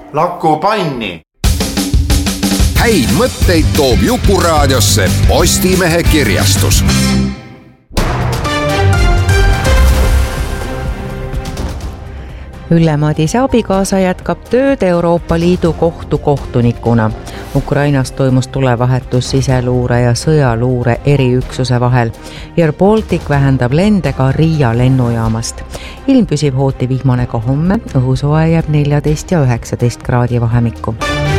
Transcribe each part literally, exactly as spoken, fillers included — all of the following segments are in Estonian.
Laku panni. Häid mõtteid toob Jukuraadiosse Postimehe kirjastus. Ülle Madise abikaasa jätkab tööd Euroopa Liidu kohtu kohtunikuna. Ukrainas toimus tulevahetus siseluure ja sõjaluure eriüksuse vahel. Air Baltic vähendab lende ka Riia lennujaamast. Ilm püsib hooti vihmane ka homme, õhusoe jääb neljateist ja üheksateist kraadi vahemikku.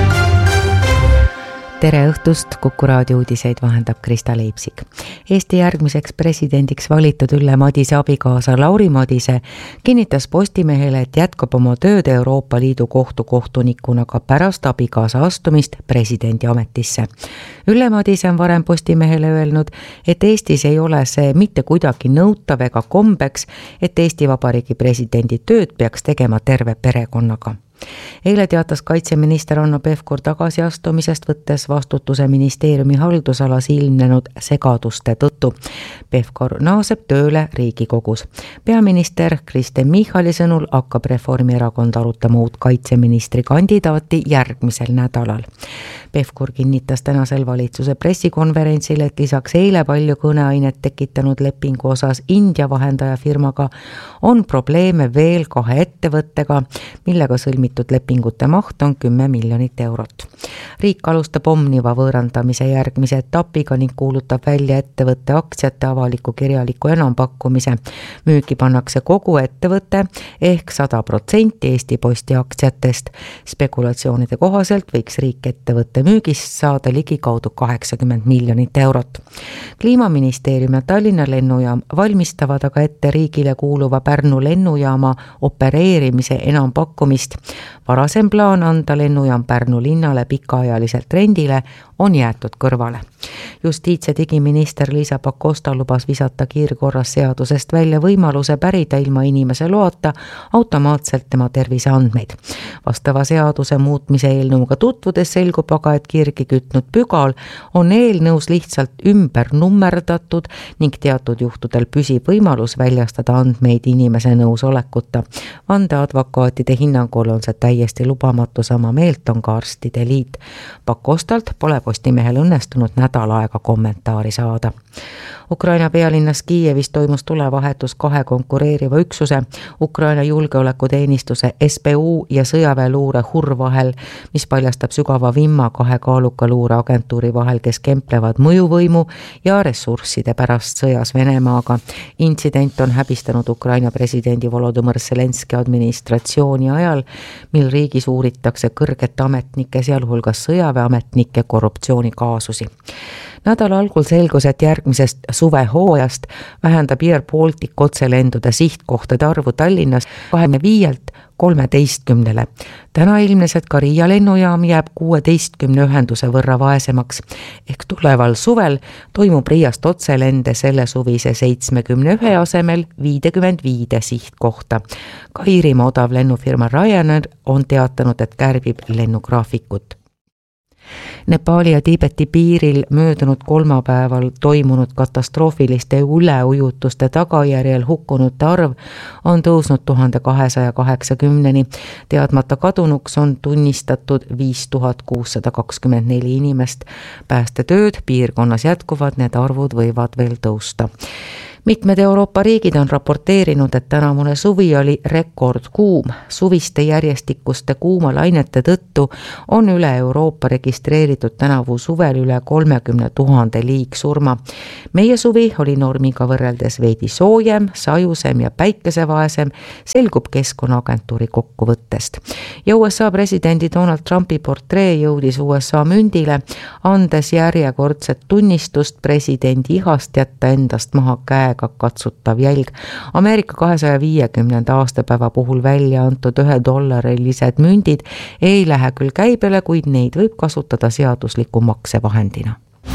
Tere õhtust, Kuku raadio uudiseid vahendab Krista Leipsik. Eesti järgmiseks presidendiks valitud Ülle Madise abikaasa Lauri Madise kinnitas Postimehele, et jätkab oma tööd Euroopa Liidu kohtu kohtunikuna ka pärast abikaasa astumist presidendi ametisse. Ülle Madise on varem Postimehele öelnud, et Eestis ei ole see mitte kuidagi nõutav ega kombeks, et Eesti Vabariigi presidendi tööd peaks tegema terve perekonnaga. Eile teatas kaitseminister Hanno Pevkur tagasiastumisest, võttes vastutuse ministeeriumi haldusalas ilmnenud segaduste tõttu. Pevkur naaseb tööle Riigikogus. Peaminister Kristen Michali sõnul hakkab Reformierakond arutama uut kaitseministri kandidaati järgmisel nädalal. Pevkur kinnitas tänasel valitsuse pressikonverentsil, et lisaks eile palju kõneainet tekitanud lepingu osas India vahendaja firmaga on probleeme veel kahe ettevõttega, millega sõlmitud lepingute maht on kümme miljonit eurot. Riik alustab Omniva võõrandamise järgmise etapiga ning kuulutab välja ettevõtte aktsiate avaliku kirjaliku enampakkumise. Müügi pannakse kogu ettevõtte ehk sada protsenti Eesti Posti aktsiatest. Spekulatsioonide kohaselt võiks riik ettevõtte müügist saada ligikaudu kaheksakümmend miljonit eurot. Kliimaministeerium ja Tallinna lennujaam valmistavad aga ette riigile kuuluva Pärnu lennujaama opereerimise enampakkumist. Varasem plaan anda lennujaam Pärnu linnale pikaajaliselt rendile on jäetud kõrvale. Justiits- ja digiminister Liisa Pakosta lubas visata kiirkorras seadusest välja võimaluse pärida ilma inimese loata automaatselt tema terviseandmeid. Vastava seaduse muutmise eelnõuga tutvudes selgub aga, et kirgi kütnud pügal on eelnõus lihtsalt ümber nummerdatud ning teatud juhtudel püsib võimalus väljastada andmeid inimese nõusolekuta. Vandeadvokaatide hinnangul on see täiesti lubamatu, sama meelt on ka arstide liit. Pakostalt pole Postimehel õnnestunud nädal aega kommentaari saada. Ukraina pealinnas Kiievis toimus tulevahetus kahe konkureeriva üksuse, Ukraina julgeolekuteenistuse S B U ja sõjaväeluure H U R vahel, mis paljastab sügava vimma kahe kaaluka luureagentuuri vahel, kes kemplevad mõjuvõimu ja ressursside pärast sõjas Venemaaga. Intsident on häbistanud Ukraina presidendi Volodõmõr Zelenski administratsiooni ajal, mil riigis uuritakse kõrgete ametnike, sealhulgas sõjaväeametnike korruptsioonikaasusi. Nädala algul selgus, et järgmisest suvehooajast vähendab Air Baltic otselendude sihtkohtade arvu Tallinnas kahekümne viielt kolmeteistkümnele. Täna ilmnes, et ka Riia lennujaam jääb kuueteistkümne ühenduse võrra vaesemaks. Ehk tuleval suvel toimub Riiast otselende selle suvise seitsmekümne ühe asemel viiskümmend viis sihtkohta. Ka Iirimaa odav lennufirma Ryanair on teatanud, et kärbib lennugraafikut. Nepaali ja Tiibeti piiril möödunud kolmapäeval toimunud katastroofiliste üleujutuste tagajärjel hukkunute arv on tõusnud tuhande kahesaja kaheksakümneni. Teadmata kadunuks on tunnistatud viis tuhat kuussada kakskümmend neli inimest. Päästetööd piirkonnas jätkuvad, need arvud võivad veel tõusta. Mitmed Euroopa riigid on raporteerinud, et tänavune suvi oli rekordkuum. Suviste järjestikuste kuumalainete tõttu on üle Euroopa registreeritud tänavu suvel üle kolmekümne tuhande liigsurma. Meie suvi oli normiga võrreldes veidi soojem, sajusem ja päikesevaesem, selgub Keskkonnaagentuuri kokkuvõttest. Ja U S A presidendi Donald Trumpi portree jõudis U S A mündile, andes järjekordset tunnistust presidendi ihast jätta endast maha käega katsutav jälg. Ameerika kahesaja viiekümnenda aastapäeva puhul välja antud ühe dollarilised mündid ei lähe küll käibele, kuid neid võib kasutada seadusliku maksevahendina.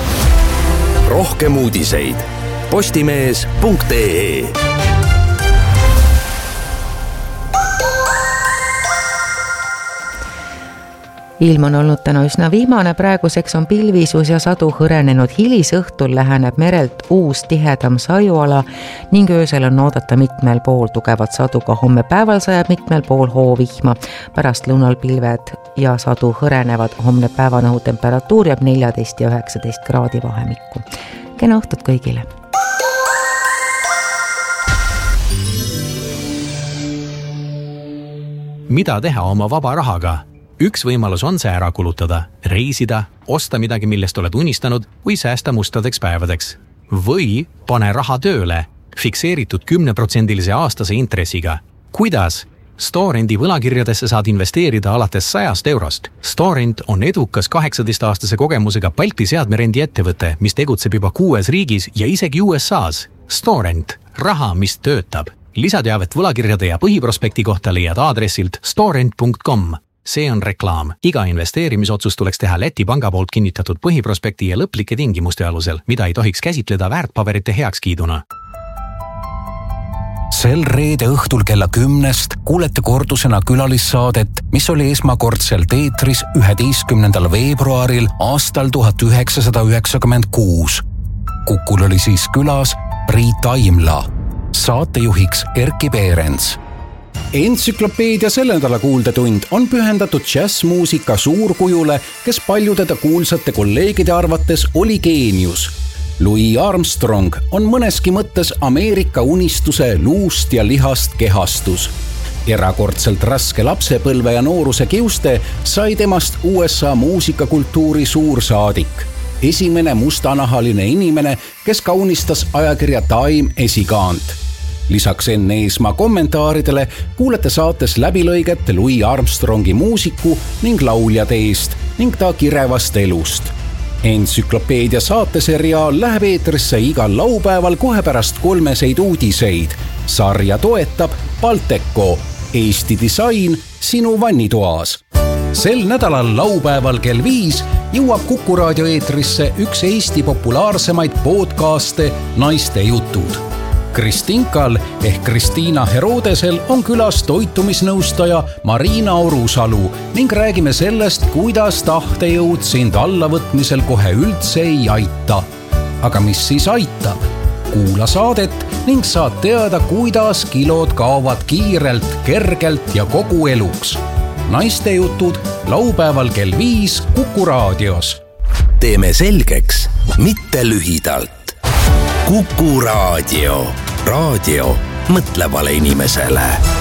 Rohkem uudiseid postimees punkt ee. ilm on olnud täna üsna vihmane, praeguseks on pilvisus ja sadu hõrenenud, hilisõhtul läheneb merelt uus tihedam sajuala ning öösel on oodata mitmel pool tugevat sadu, ka homme päeval sajab mitmel pool hoovihma. Pärast lõunal pilved ja sadu hõrenevad, homne päevane õhutemperatuur jääb neljateist ja üheksateist kraadi vahemikku. Kena õhtut kõigile! Mida teha oma vaba rahaga? Üks võimalus on see ära kulutada, reisida, osta midagi, millest oled unistanud või säästa mustadeks päevadeks. Või pane raha tööle, fikseeritud kümneprotsendilise aastase intressiga. Kuidas? Storendi võlakirjadesse saad investeerida alates sajast eurost. Storend on edukas kaheksateist-aastase kogemusega Balti seadmerendi ettevõte, mis tegutseb juba kuues riigis ja isegi U S A's. Storend, raha, mis töötab. Lisateavet võlakirjade ja põhiprospekti kohta leiad aadressilt storend punkt com. See on reklaam. Iga investeerimisotsus tuleks teha Läti panga poolt kinnitatud põhiprospekti ja lõplike tingimuste alusel, mida ei tohiks käsitleda väärtpaberite heakskiiduna. Sel reede õhtul kella kümnest kuulete kordusena külalissaadet, mis oli esmakordselt eetris üheteistkümnendal veebruaril aastal tuhat üheksasada üheksakümmend kuus. Kukul oli siis külas Priit Aimla, saatejuhiks Erki Peerens. Entsüklopeedia selle nädala kuuldetund on pühendatud džässmuusika suurkujule, kes paljudeda kuulsate kolleegide arvates oli geenius. Louis Armstrong on mõneski mõttes Ameerika unistuse luust ja lihast kehastus. Erakordselt raske lapsepõlve ja nooruse kiuste sai temast U S A muusikakultuuri suursaadik. Esimene mustanahaline inimene, kes kaunistas ajakirja Time esikaant. Lisaks enne Eesmaa kommentaaridele kuulete saates läbilõiget Louis Armstrongi muusiku ning lauljade eest ning ta kirevast elust. Entsüklopeedia saateseriaal läheb eetrisse igal laupäeval kohe pärast kolmeseid uudiseid. Sarja toetab Balteco, Eesti disain sinu vannitoas. Sel nädalal laupäeval kell viis jõuab Kuku raadio eetrisse üks Eesti populaarsemaid podcaste Naiste jutud. Kristinkal ehk Kristiina Herodesel on külas toitumisnõustaja Marina Orusalu ning räägime sellest, kuidas tahtejõud sind allavõtmisel kohe üldse ei aita. Aga mis siis aitab? Kuula saadet ning saad teada, kuidas kilod kaovad kiirelt, kergelt ja kogu eluks. Naiste jutud laupäeval kell viis Kuku raadios. Teeme selgeks, mitte lühidalt. Kuku raadio. Raadio mõtlevale inimesele.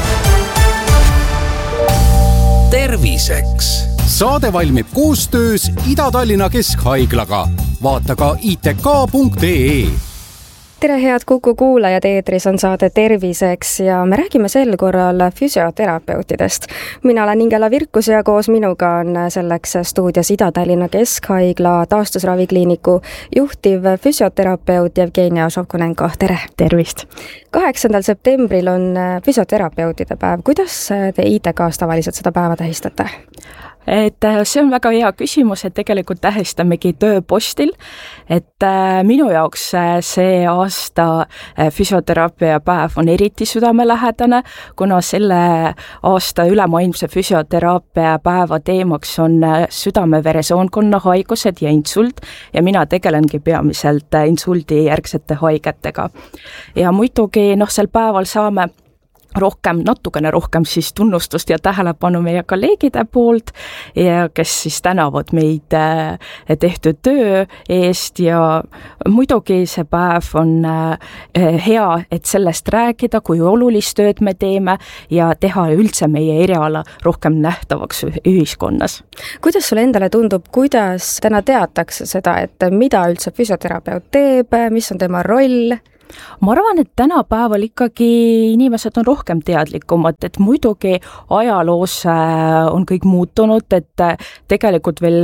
Terviseks. Saade valmib koostöös Ida-Tallinna Keskhaiglaga. Vaata ka I T K punkt E E. Tere head Kuku kuulajad, eetris on saade Terviseks ja me räägime sel korral füsioterapeutidest. Mina olen Ingela Virkus ja koos minuga on selleks stuudios Ida-Tallinna Keskhaigla taastusravikliiniku juhtiv füsioterapeut Jevgenia Šovkonenko. Tere! Tervist! kaheksandal septembril on füsioterapeutide päev. Kuidas te I T K's tavaliselt seda päeva tähistate? Et see on väga hea küsimus, et tegelikult tähistamegi tööpostil, et minu jaoks see aasta füsioteraapia päev on eriti südamelähedane, kuna selle aasta ülemaailmse füsioteraapia päeva teemaks on südame-veresoonkonna haigused ja insult ja mina tegelengi peamiselt insuldi järgsete haigetega. Ja muidugi noh, sel päeval saame rohkem, natukene rohkem siis tunnustust ja tähelepanu meie kolleegide poolt, ja kes siis tänavad meid tehtud töö eest ja muidugi see päev on hea, et sellest rääkida, kui olulist tööd me teeme ja teha üldse meie eriala rohkem nähtavaks ühiskonnas. Kuidas sulle endale tundub, kuidas täna teatakse seda, et mida üldse füsioterapeut teeb, mis on tema roll? Ma arvan, et tänapäeval ikkagi inimesed on rohkem teadlikumad, et muidugi ajaloos on kõik muutunud, et tegelikult veel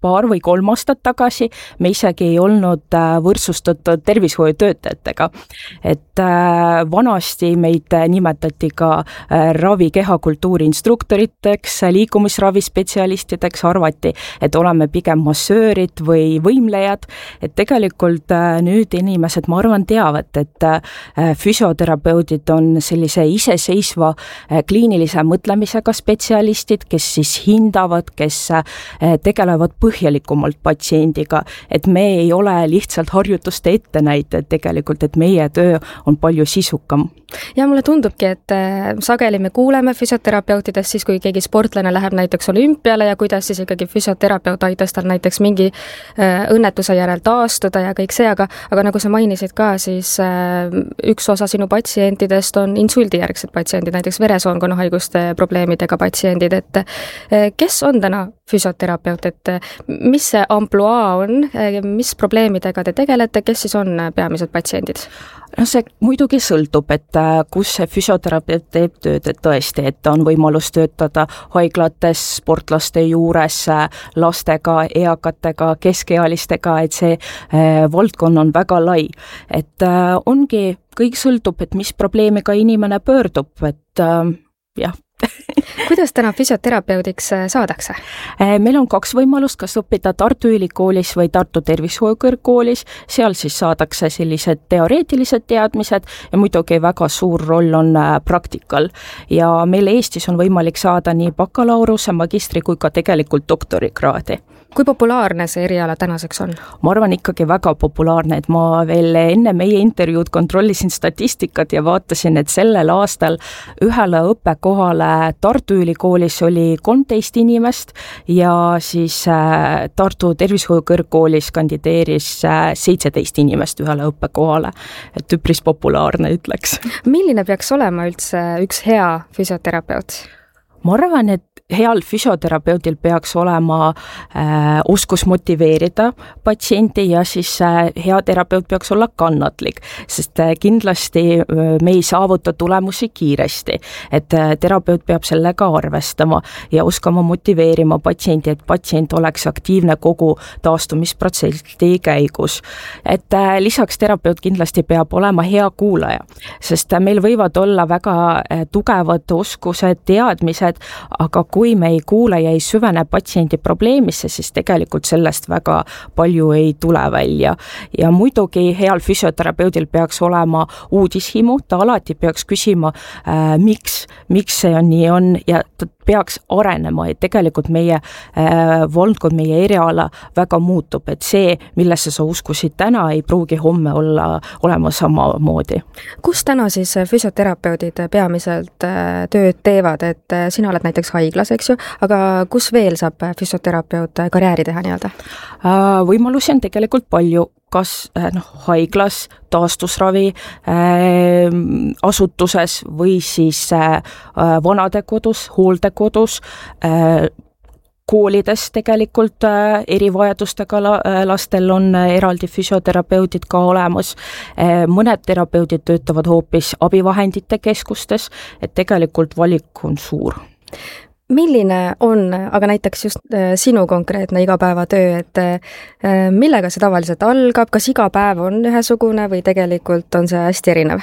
paar või kolm aastat tagasi me isegi ei olnud võrdsustatud tervishoiutöötajatega. Et vanasti meid nimetati ka ravi kehakultuuri instruktoriteks, liikumisravispetsialistideks, arvati, et oleme pigem massöörid või võimlejad. Et tegelikult nüüd inimesed, ma arvan, teavad, et füsioterapeudid on sellise iseseisva kliinilise mõtlemisega spetsialistid, kes siis hindavad, kes tegelevad põhjalikumalt patsiendiga, et me ei ole lihtsalt harjutuste ettenäitajad tegelikult, et meie töö on palju sisukam. Ja mulle tundubki, et sageli me kuuleme füsioterapeutidest siis, kui keegi sportlane läheb näiteks olümpiale ja kuidas siis ikkagi füsioterapeut aitas tal näiteks mingi õnnetuse järel taastuda ja kõik see, aga, aga nagu sa mainisid ka, siis üks osa sinu patsientidest on insuldijärgsed patsiendid, näiteks veresoonkonnahaiguste probleemidega patsiendid, et kes on täna füsioterapeut, et mis see ampluaa on, mis probleemidega te tegelete, kes siis on peamised patsiendid? No see muidugi sõltub, et kus see füsioterapeut teeb tööd, et tõesti, et on võimalus töötada haiglates, sportlaste juures, lastega, eakatega, keskealistega, et see valdkond on väga lai. Et ongi, kõik sõltub, et mis probleemiga inimene pöördub, et jah. Kuidas täna füsioterapeudiks saadakse? Meil on kaks võimalust, kas õppida Tartu Ülikoolis või Tartu Tervishoiukõrgkoolis. Seal siis saadakse sellised teoreetilised teadmised ja muidugi väga suur roll on praktikal. Ja meil Eestis on võimalik saada nii bakalaureuse, magistri kui ka tegelikult doktorikraadi. Kui populaarne see eriala tänaseks on? Ma arvan ikkagi väga populaarne, et ma veel enne meie intervjuud kontrollisin statistikat ja vaatasin, et sellel aastal ühele õppekohale Tartu Ülikoolis oli kolmteist inimest ja siis Tartu Tervishoiukõrgkoolis kandideeris seitseteist inimest ühele õppekohale. Et üpris populaarne, ütleks. Milline peaks olema üldse üks hea füsioterapeut? Ma arvan, et heal füsioterapeudil peaks olema äh, oskus motiveerida patsienti ja siis äh, hea terapeut peaks olla kannatlik, sest äh, kindlasti äh, me ei saavuta tulemusi kiiresti, et äh, terapeut peab sellega arvestama ja oskama motiveerima patsienti, et patsient oleks aktiivne kogu taastumisprotsessi käigus. Et äh, lisaks terapeut kindlasti peab olema hea kuulaja, sest äh, meil võivad olla väga äh, tugevad oskused, teadmised, aga kui me ei kuule ja ei süvene patsiendi probleemisse, siis tegelikult sellest väga palju ei tule välja. Ja muidugi heal füsioterapeudil peaks olema uudishimu, ta alati peaks küsima, äh, miks, miks see on nii on ja ta peaks arenema, et tegelikult meie äh, valdkond, meie eriala väga muutub, et see, millesse sa uskusid täna, ei pruugi homme olla olema samamoodi. Kus täna siis füsioterapeudid peamiselt äh, tööd teevad, et äh, sina oled näiteks haiglas, eks ju, aga kus veel saab füsioterapeut karjääri teha nii-öelda? Äh, võimalusi on tegelikult palju, kas noh, haiglas, taastusravi äh, asutuses või siis äh, vanadekodus, hooldekodus, äh, koolides tegelikult äh, erivajadustega la, äh, lastel on äh, eraldi füsioterapeudid ka olemas. Äh, mõned terapeudid töötavad hoopis abivahendite keskustes, et tegelikult valik on suur. Milline on aga näiteks just sinu konkreetne igapäevatöö, et millega see tavaliselt algab, kas iga päev on ühesugune või tegelikult on see hästi erinev?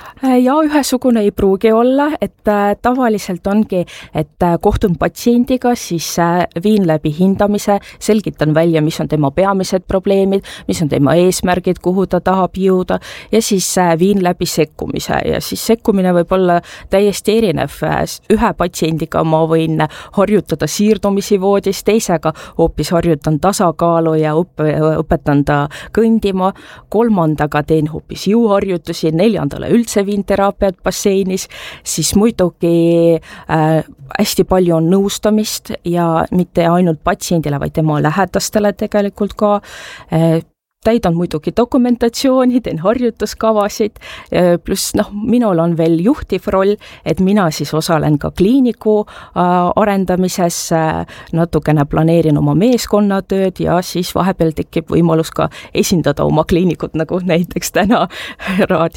Ja ühesugune ei pruugi olla, et tavaliselt ongi, et kohtun patsiendiga, siis viin läbi hindamise, selgitan välja, mis on tema peamised probleemid, mis on tema eesmärgid, kuhu ta tahab jõuda ja siis viin läbi sekkumise ja siis sekkumine võib olla täiesti erinev. Ühe patsiendiga ma võin harjutada siirdumisi voodis, teisega hoopis harjutan tasakaalu ja õp- õpetan ta kõndima, kolmandaga teen hoopis jõuharjutusi, neljandale üldse teraapiat basseinis, siis muidugi äh, hästi palju on nõustamist ja mitte ainult patsiendile, vaid tema lähedastele tegelikult ka. Äh, täidan muidugi dokumentatsiooni, teen harjutuskavasid, äh, pluss noh, minul on veel juhtiv roll, et mina siis osalen ka kliiniku äh, arendamises, äh, natukene planeerin oma meeskonnatööd ja siis vahepeal tekib võimalus ka esindada oma kliinikut, nagu näiteks täna raadios.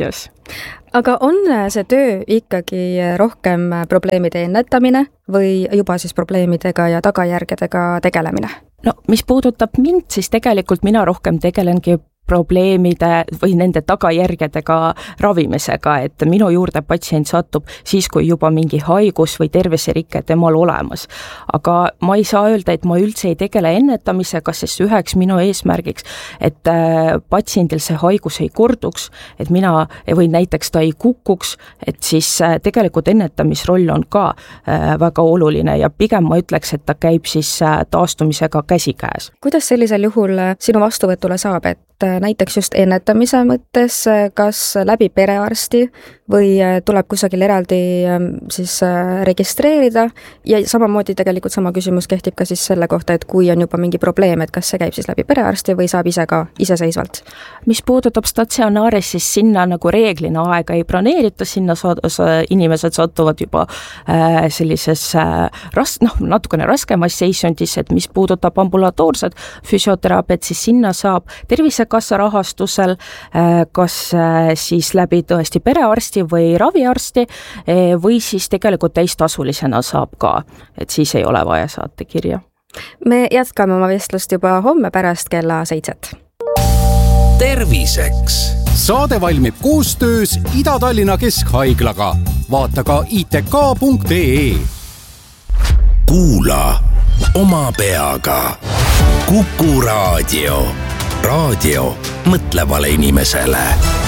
aga on see töö ikkagi rohkem probleemide ennetamine või juba siis probleemidega ja tagajärgedega tegelemine? No mis puudutab mind, siis tegelikult mina rohkem tegelengi probleemide või nende tagajärgedega ravimisega, et minu juurde patsient satub siis, kui juba mingi haigus või terviserike temal olemas. Aga ma ei saa öelda, et ma üldse ei tegele ennetamisega, sest üheks minu eesmärgiks, et patsiendil see haigus ei korduks, et mina, või näiteks ta ei kukuks, et siis tegelikult ennetamisroll on ka väga oluline ja pigem ma ütleks, et ta käib siis taastumisega käsikäes. Kuidas sellisel juhul sinu vastuvõtule saab, et näiteks just ennetamise mõttes, kas läbi perearsti või tuleb kusagil eraldi siis registreerida ja samamoodi tegelikult sama küsimus kehtib ka siis selle kohta, et kui on juba mingi probleem, et kas see käib siis läbi perearsti või saab ise ka iseseisvalt? Mis puudutab statsionaaris, siis sinna nagu reeglina aega ei planeerita, sinna saad, inimesed satuvad juba äh, sellises äh, ras, noh, natukene raskemas seisundis, et mis puudutab ambulatoorset füsioteraapiat, siis sinna saab tervisekassa rahastusel, kas siis läbi tõesti perearsti või raviarsti või siis tegelikult täistasulisena saab ka, et siis ei ole vaja saata kirja. Me jätkame oma vestlust juba homme pärast kella seitset. Terviseks. Saade valmib koostöös Ida-Tallinna Keskhaiglaga. Vaata ka i t k punkt e e. Kuula oma peaga. Kuku raadio. Raadio mõtlevale inimesele.